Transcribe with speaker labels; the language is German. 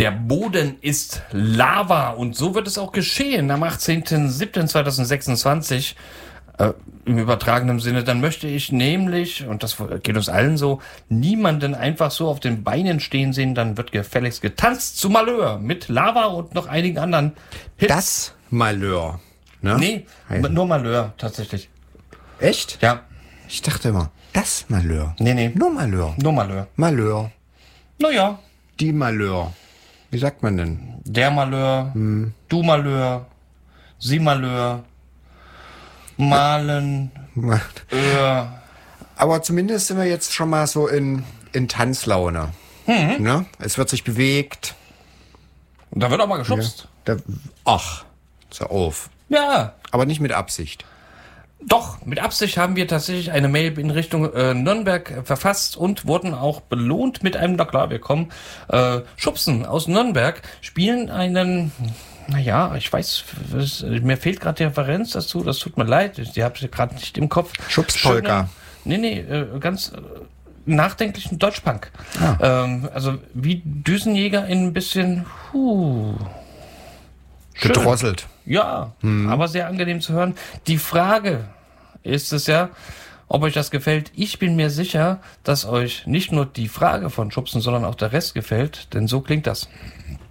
Speaker 1: Der Boden ist Lava und so wird es auch geschehen am 18.07.2026. Im übertragenen Sinne, dann möchte ich nämlich, und das geht uns allen so, niemanden einfach so auf den Beinen stehen sehen, dann wird gefälligst getanzt zu Malheur mit Lava und noch einigen anderen Hits.
Speaker 2: Das Malheur. Ne?
Speaker 1: Nee, nur Malheur, tatsächlich.
Speaker 2: Echt?
Speaker 1: Ja.
Speaker 2: Ich dachte immer, das Malheur.
Speaker 1: Nee.
Speaker 2: Nur Malheur.
Speaker 1: Nur Malheur.
Speaker 2: Malheur.
Speaker 1: Naja.
Speaker 2: Die Malheur. Wie sagt man denn?
Speaker 1: Der Malheur, du Malheur, sie Malheur, malen,
Speaker 2: Aber zumindest sind wir jetzt schon mal so in Tanzlaune. Ne? Es wird sich bewegt.
Speaker 1: Und da wird auch mal geschubst.
Speaker 2: Ach, so auf.
Speaker 1: Ja.
Speaker 2: Aber nicht mit Absicht.
Speaker 1: Doch, mit Absicht haben wir tatsächlich eine Mail in Richtung Nürnberg verfasst und wurden auch belohnt mit einem, na klar, wir kommen, Schubsen aus Nürnberg, spielen einen, naja, ich weiß, mir fehlt gerade die Referenz dazu, das tut mir leid, die habe ich gerade nicht im Kopf.
Speaker 2: Schubspolka.
Speaker 1: Ganz nachdenklichen Deutschpunk. Also wie Düsenjäger in ein bisschen,
Speaker 2: Gedrosselt.
Speaker 1: ja, aber sehr angenehm zu hören. Die Frage ist es ja, ob euch das gefällt. Ich bin mir sicher, dass euch nicht nur die Frage von Schubsen, sondern auch der Rest gefällt, denn so klingt das.